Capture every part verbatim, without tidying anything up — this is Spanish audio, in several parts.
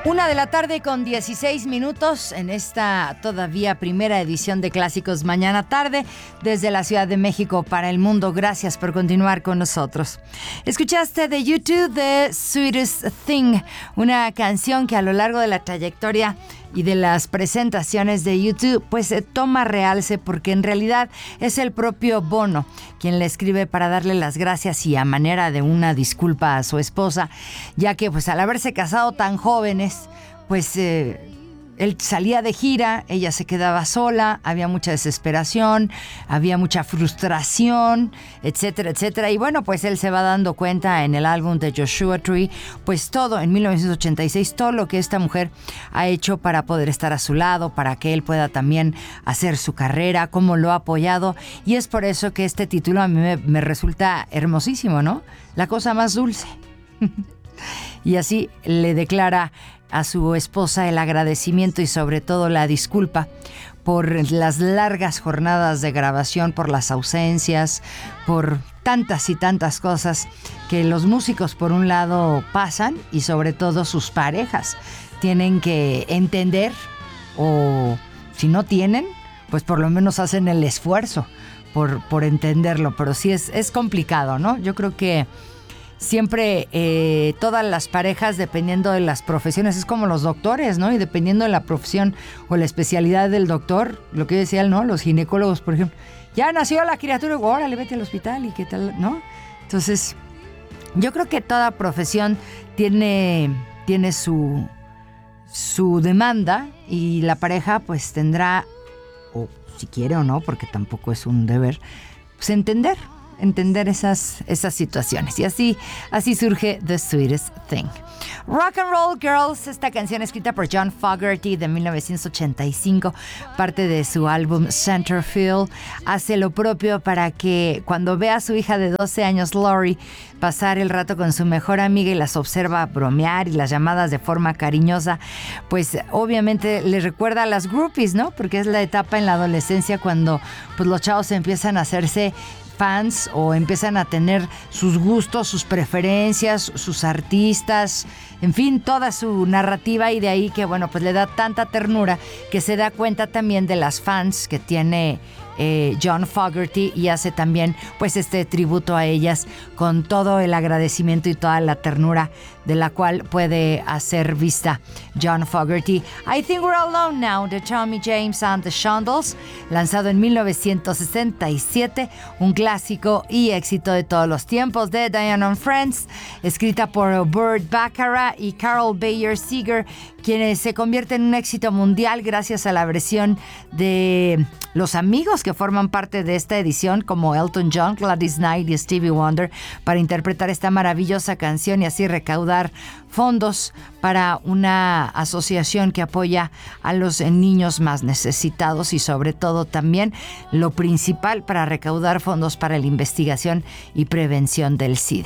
Una de la tarde con dieciséis minutos en esta todavía primera edición de Clásicos Mañana Tarde desde la Ciudad de México para el mundo. Gracias por continuar con nosotros. Escuchaste de YouTube The Sweetest Thing, una canción que a lo largo de la trayectoria y de las presentaciones de YouTube pues eh, toma realce porque en realidad es el propio Bono quien le escribe para darle las gracias y a manera de una disculpa a su esposa, ya que pues al haberse casado tan jóvenes pues eh, él salía de gira, ella se quedaba sola, había mucha desesperación, había mucha frustración, etcétera, etcétera. Y bueno, pues él se va dando cuenta en el álbum de Joshua Tree, pues todo, en mil novecientos ochenta y seis, todo lo que esta mujer ha hecho para poder estar a su lado, para que él pueda también hacer su carrera, cómo lo ha apoyado. Y es por eso que este título a mí me, me resulta hermosísimo, ¿no? La cosa más dulce. Y así le declara a su esposa el agradecimiento y sobre todo la disculpa por las largas jornadas de grabación, por las ausencias, por tantas y tantas cosas que los músicos por un lado pasan y sobre todo sus parejas tienen que entender, o si no tienen, pues por lo menos hacen el esfuerzo por, por entenderlo, pero sí es, es complicado, ¿no? Yo creo que siempre eh, todas las parejas, dependiendo de las profesiones, es como los doctores, ¿no? Y dependiendo de la profesión o la especialidad del doctor, lo que decía él, ¿no? Los ginecólogos, por ejemplo, ya nació la criatura, órale, vete al hospital y qué tal, ¿no? Entonces, yo creo que toda profesión tiene, tiene su, su demanda y la pareja pues tendrá, o si quiere o no, porque tampoco es un deber, pues entender. entender esas, esas situaciones. Y así, así surge The Sweetest Thing. Rock and Roll Girls, esta canción escrita por John Fogerty de mil novecientos ochenta y cinco, parte de su álbum Centerfield, hace lo propio para que cuando ve a su hija de doce años, Lori, pasar el rato con su mejor amiga y las observa bromear y las llamadas de forma cariñosa, pues obviamente le recuerda a las groupies, ¿no? Porque es la etapa en la adolescencia cuando pues, los chavos empiezan a hacerse fans o empiezan a tener sus gustos, sus preferencias, sus artistas, en fin, toda su narrativa, y de ahí que, bueno, pues le da tanta ternura que se da cuenta también de las fans que tiene eh, John Fogerty y hace también pues este tributo a ellas con todo el agradecimiento y toda la ternura de la cual puede hacer vista John Fogerty. I Think We're Alone Now de Tommy James and the Shondells, lanzado en mil novecientos sesenta y siete, un clásico y éxito de todos los tiempos de Diane and Friends, escrita por Burt Bacharach y Carol Bayer Seeger, quienes se convierte en un éxito mundial gracias a la versión de los amigos que forman parte de esta edición, como Elton John, Gladys Knight y Stevie Wonder, para interpretar esta maravillosa canción y así recaudar fondos para una asociación que apoya a los niños más necesitados y sobre todo también lo principal para recaudar fondos para la investigación y prevención del SIDA.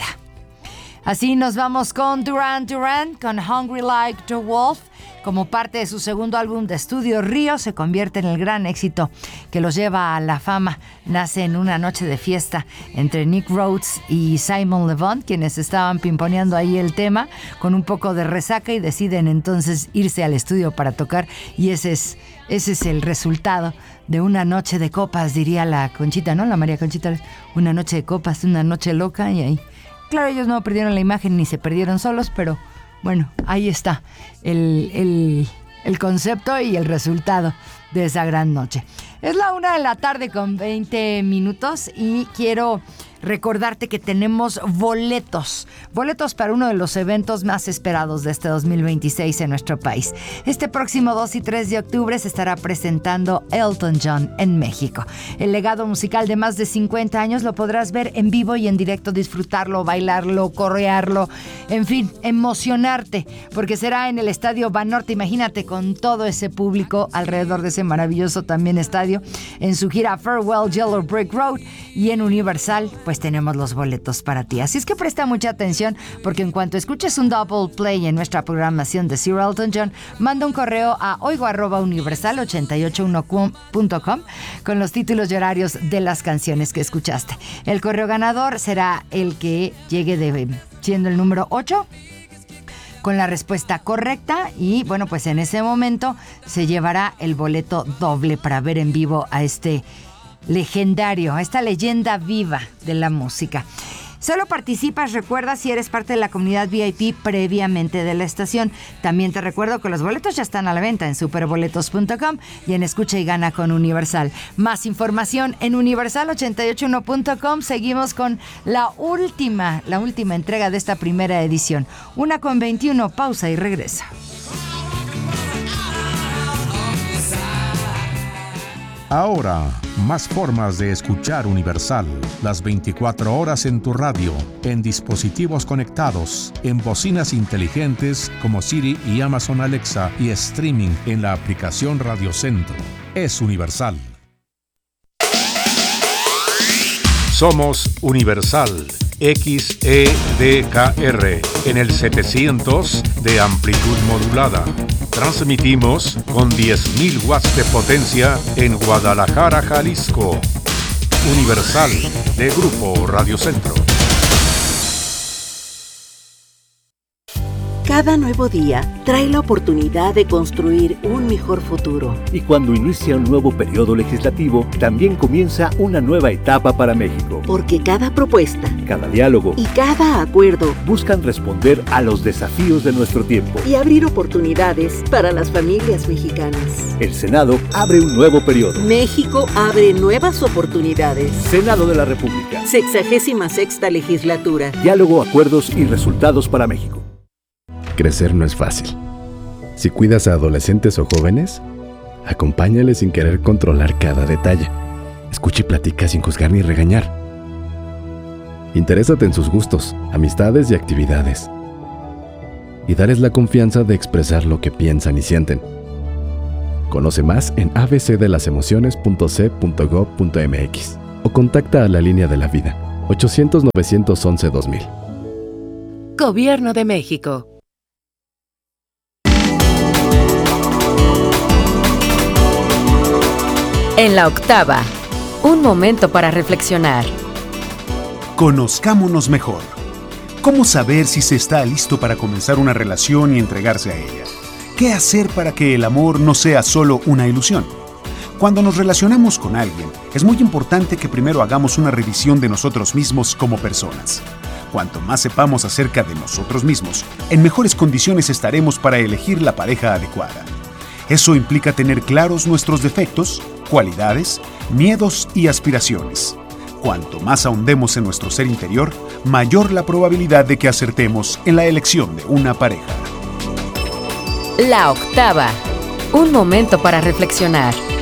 Así nos vamos con Duran Duran, con Hungry Like the Wolf. Como parte de su segundo álbum de estudio, Río se convierte en el gran éxito que los lleva a la fama. Nace en una noche de fiesta entre Nick Rhodes y Simon Le Bon, quienes estaban pimponeando ahí el tema con un poco de resaca y deciden entonces irse al estudio para tocar. Y ese es, ese es el resultado de una noche de copas, diría la Conchita, ¿no? La María Conchita, una noche de copas, una noche loca y ahí... Claro, ellos no perdieron la imagen ni se perdieron solos, pero bueno, ahí está el, el, el concepto y el resultado de esa gran noche. Es la una de la tarde con veinte minutos y quiero recordarte que tenemos boletos, boletos para uno de los eventos más esperados de este dos mil veintiséis en nuestro país. Este próximo dos y tres de octubre se estará presentando Elton John en México. El legado musical de más de cincuenta años lo podrás ver en vivo y en directo, disfrutarlo, bailarlo, correarlo, en fin, emocionarte, porque será en el Estadio Banorte. Imagínate con todo ese público alrededor de ese maravilloso también estadio, en su gira Farewell Yellow Brick Road, y en Universal pues tenemos los boletos para ti. Así es que presta mucha atención, porque en cuanto escuches un double play en nuestra programación de Sir Elton John, manda un correo a oigo arroba universal ochenta y ocho uno punto com con los títulos y horarios de las canciones que escuchaste. El correo ganador será el que llegue de siendo el número ocho, con la respuesta correcta y bueno, pues en ese momento se llevará el boleto doble para ver en vivo a este legendario, a esta leyenda viva de la música. Solo participas, recuerda, si eres parte de la comunidad V I P previamente de la estación. También te recuerdo que los boletos ya están a la venta en superboletos punto com y en Escucha y Gana con Universal. Más información en universal ochenta y ocho uno punto com. Seguimos con la última, la última entrega de esta primera edición. Una con veintiuno, pausa y regresa. Ahora, más formas de escuchar Universal. Las veinticuatro horas en tu radio, en dispositivos conectados, en bocinas inteligentes como Siri y Amazon Alexa y streaming en la aplicación Radio Centro. Es Universal. Somos Universal X E D K R en el setecientos de amplitud modulada. Transmitimos con diez mil watts de potencia en Guadalajara, Jalisco. Universal de Grupo Radio Centro. Cada nuevo día trae la oportunidad de construir un mejor futuro. Y cuando inicia un nuevo periodo legislativo, también comienza una nueva etapa para México. Porque cada propuesta, cada diálogo y cada acuerdo buscan responder a los desafíos de nuestro tiempo y abrir oportunidades para las familias mexicanas. El Senado abre un nuevo periodo. México abre nuevas oportunidades. Senado de la República. Sexagésima sexta legislatura. Diálogo, acuerdos y resultados para México. Crecer no es fácil. Si cuidas a adolescentes o jóvenes, acompáñales sin querer controlar cada detalle. Escucha y platica sin juzgar ni regañar. Interésate en sus gustos, amistades y actividades. Y dales la confianza de expresar lo que piensan y sienten. Conoce más en a b c de las emociones punto c punto gob punto m x o contacta a la línea de la vida ochocientos, novecientos once, dos mil. Gobierno de México. En la octava, un momento para reflexionar. Conozcámonos mejor. ¿Cómo saber si se está listo para comenzar una relación y entregarse a ella? ¿Qué hacer para que el amor no sea solo una ilusión? Cuando nos relacionamos con alguien, es muy importante que primero hagamos una revisión de nosotros mismos como personas. Cuanto más sepamos acerca de nosotros mismos, en mejores condiciones estaremos para elegir la pareja adecuada. Eso implica tener claros nuestros defectos, cualidades, miedos y aspiraciones. Cuanto más ahondemos en nuestro ser interior, mayor la probabilidad de que acertemos en la elección de una pareja. La octava, un momento para reflexionar.